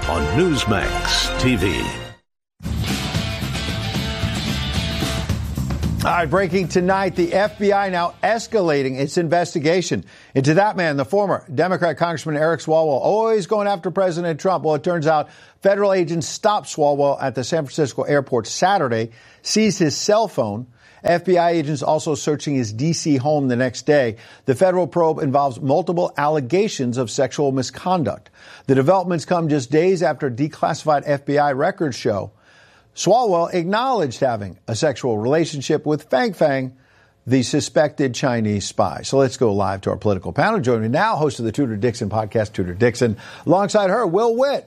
on Newsmax TV. All right, breaking tonight, the FBI now escalating its investigation into that man, the former Democrat Congressman Eric Swalwell, always going after President Trump. Well, it turns out federal agents stopped Swalwell at the San Francisco airport Saturday, seized his cell phone. FBI agents also searching his D.C. home the next day. The federal probe involves multiple allegations of sexual misconduct. The developments come just days after declassified FBI records show Swalwell acknowledged having a sexual relationship with Fang Fang, the suspected Chinese spy. So let's go live to our political panel. Joining me now, host of the Tudor Dixon podcast, Tudor Dixon. Alongside her, Will Witt,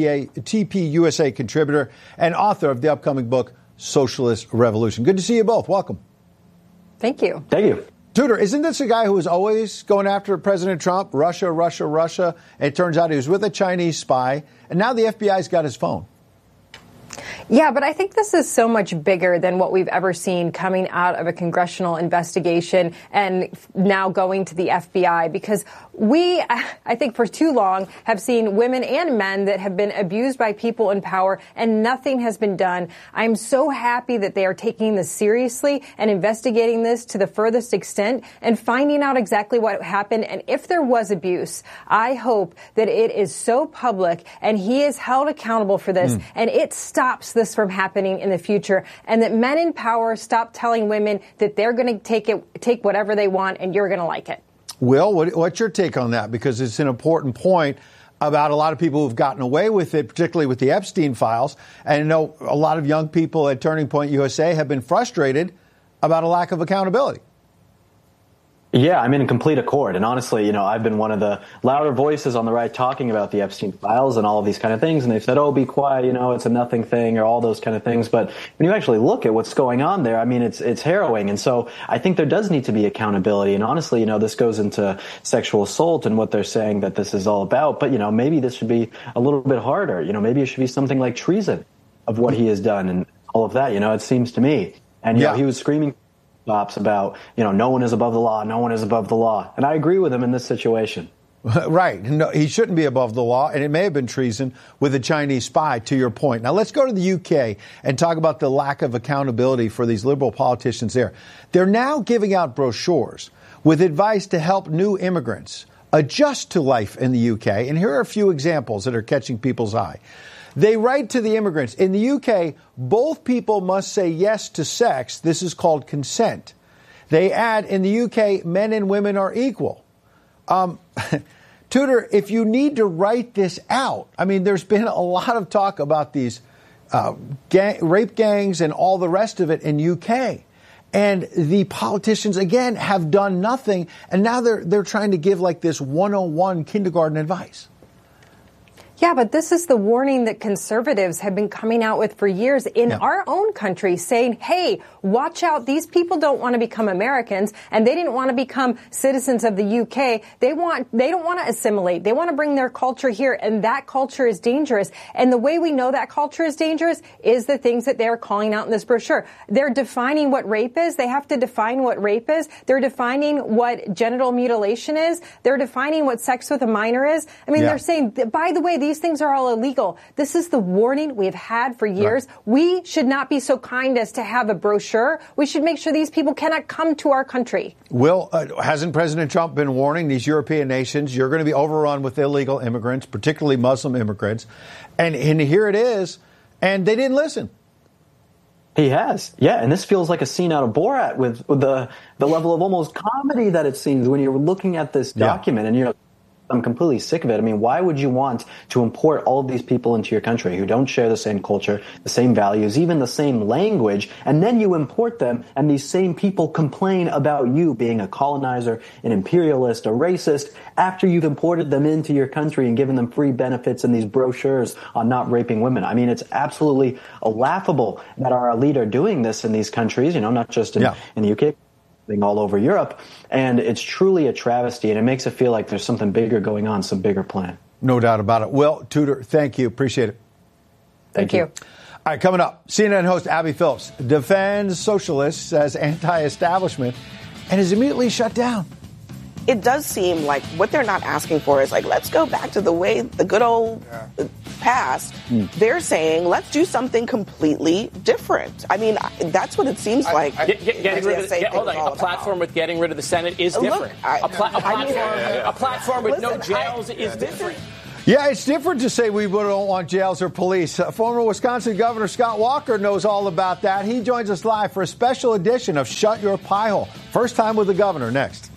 TPUSA contributor and author of the upcoming book, Socialist Revolution. Good to see you both. Welcome. Thank you. Thank you. Tudor, isn't this a guy who was always going after President Trump? Russia, Russia, Russia. And it turns out he was with a Chinese spy. And now the FBI's got his phone. Yeah, but I think this is so much bigger than what we've ever seen coming out of a congressional investigation and now going to the FBI, because we, I think for too long, have seen women and men that have been abused by people in power and nothing has been done. I'm so happy that they are taking this seriously and investigating this to the furthest extent and finding out exactly what happened. And if there was abuse, I hope that it is so public and he is held accountable for this and it stops this from happening in the future, and that men in power stop telling women that they're going to take whatever they want and you're going to like it. Will, what's your take on that? Because it's an important point about a lot of people who've gotten away with it, particularly with the Epstein files. And I know a lot of young people at Turning Point USA have been frustrated about a lack of accountability. Yeah, I'm in complete accord. And honestly, I've been one of the louder voices on the right talking about the Epstein files and all of these kind of things. And they've said, oh, be quiet, it's a nothing thing or all those kind of things. But when you actually look at what's going on there, I mean, it's harrowing. And so I think there does need to be accountability. And honestly, this goes into sexual assault and what they're saying that this is all about. But, maybe this should be a little bit harder. Maybe it should be something like treason of what he has done and all of that, it seems to me. And, he was screaming about, no one is above the law, no one is above the law. And I agree with him in this situation. Right. No, he shouldn't be above the law, and it may have been treason with a Chinese spy, to your point. Now, let's go to the UK and talk about the lack of accountability for these liberal politicians there. They're now giving out brochures with advice to help new immigrants adjust to life in the UK. And here are a few examples that are catching people's eye. They write to the immigrants. In the UK, both people must say yes to sex. This is called consent. They add, in the UK, men and women are equal. Tudor, if you need to write this out, I mean, there's been a lot of talk about these rape gangs and all the rest of it in UK. And the politicians, again, have done nothing. And now they're trying to give like this 101 kindergarten advice. Yeah, but this is the warning that conservatives have been coming out with for years in our own country, saying, hey, watch out. These people don't want to become Americans, and they didn't want to become citizens of the UK. They don't want to assimilate. They want to bring their culture here, and that culture is dangerous. And the way we know that culture is dangerous is the things that they're calling out in this brochure. They're defining what rape is. They have to define what rape is. They're defining what genital mutilation is. They're defining what sex with a minor is. I mean, they're saying, by the way, these things are all illegal. This is the warning we've had for years. Right. We should not be so kind as to have a brochure. We should make sure these people cannot come to our country. Will, hasn't President Trump been warning these European nations, you're going to be overrun with illegal immigrants, particularly Muslim immigrants? And here it is. And they didn't listen. He has. Yeah. And this feels like a scene out of Borat with the level of almost comedy that it seems when you're looking at this document and you're I'm completely sick of it. I mean, why would you want to import all of these people into your country who don't share the same culture, the same values, even the same language, and then you import them and these same people complain about you being a colonizer, an imperialist, a racist, after you've imported them into your country and given them free benefits and these brochures on not raping women? I mean, it's absolutely laughable that our elite are doing this in these countries, not just in the UK. All over Europe, and it's truly a travesty, and it makes it feel like there's something bigger going on, some bigger plan. No doubt about it. Well, Tudor, thank you. Appreciate it. Thank you. All right, coming up, CNN host Abby Phillips defends socialists as anti-establishment and is immediately shut down. it does seem like what they're not asking for is like, let's go back to the good old past. They're saying, let's do something completely different. I mean, that's what it seems like. Getting rid of a platform with getting rid of the Senate is different. A platform with no jails is different. Yeah, it's different to say we don't want jails or police. Former Wisconsin Governor Scott Walker knows all about that. He joins us live for a special edition of Shut Your Pie Hole. First time with the governor next.